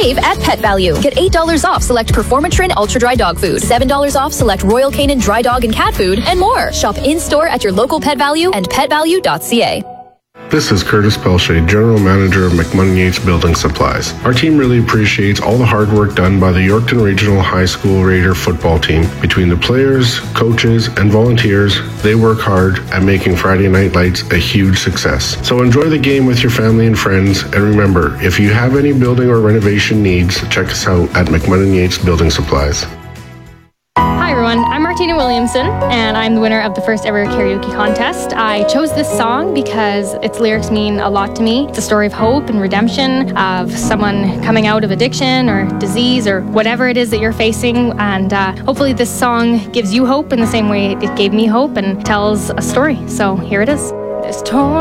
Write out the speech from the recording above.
save at Pet Value. Get $8 off select Performatrin Ultra Dry Dog Food, $7 off select Royal Canin Dry Dog and Cat Food, and more. Shop in-store at your local Pet Value and petvalue.ca. This is Curtis Pelche, General Manager of McMunn Yates Building Supplies. Our team really appreciates all the hard work done by the Yorkton Regional High School Raider football team. Between the players, coaches, and volunteers, they work hard at making Friday Night Lights a huge success. So enjoy the game with your family and friends, and remember, if you have any building or renovation needs, check us out at McMunn Yates Building Supplies. Hi everyone, I'm Martina Williamson, and I'm the winner of the first ever karaoke contest. I chose this song because its lyrics mean a lot to me. It's a story of hope and redemption, of someone coming out of addiction or disease or whatever it is that you're facing, and hopefully this song gives you hope in the same way it gave me hope and tells a story. So here it is. This torn